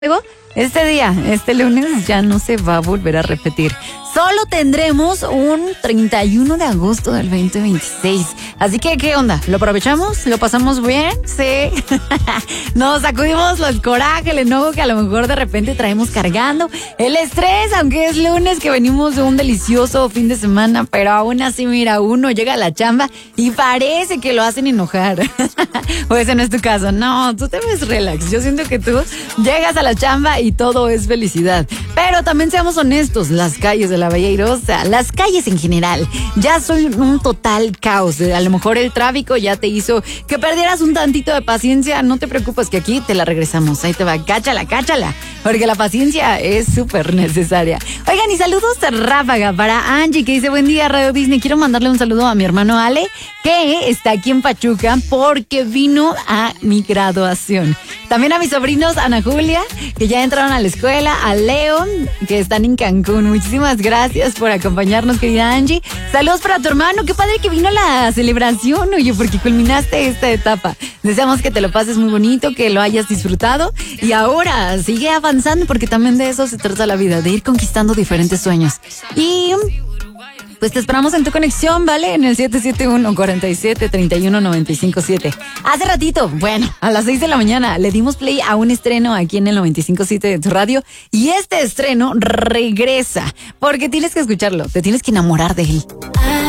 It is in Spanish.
Luego, este día, este lunes, ya no se va a volver a repetir. Solo tendremos un 31 de agosto del 2026. Así que, ¿qué onda? ¿Lo aprovechamos? ¿Lo pasamos bien? Sí. Nos sacudimos los corajes, el enojo que a lo mejor de repente traemos cargando. El estrés, aunque es lunes que venimos de un delicioso fin de semana, pero aún así, mira, uno llega a la chamba y parece que lo hacen enojar. O ese no es tu caso. No, tú te ves relax. Yo siento que tú llegas a la chamba y todo es felicidad. Pero también seamos honestos, las calles de la Bella Airosa, las calles en general, ya son un total caos. A lo mejor el tráfico ya te hizo que perdieras un tantito de paciencia. No te preocupes que aquí te la regresamos. Ahí te va, cáchala, porque la paciencia es súper necesaria. Oigan, y saludos de ráfaga para Angie, que dice: buen día, Radio Disney. Quiero mandarle un saludo a mi hermano Ale, que está aquí en Pachuca porque vino a mi graduación. También a mis sobrinos Ana Julia, que ya entraron a la escuela, a Leo, que están en Cancún. Muchísimas gracias por acompañarnos, querida Angie. Saludos para tu hermano, qué padre que vino a la celebración, oye, porque culminaste esta etapa. Deseamos que te lo pases muy bonito, que lo hayas disfrutado y ahora sigue avanzando, porque también de eso se trata la vida, de ir conquistando diferentes sueños. Y pues te esperamos en tu conexión, ¿vale? En el 771-47-31-957. Hace ratito, bueno, a las 6 de la mañana, le dimos play a un estreno aquí en el 95.7 de tu radio. Y este estreno regresa, porque tienes que escucharlo, te tienes que enamorar de él.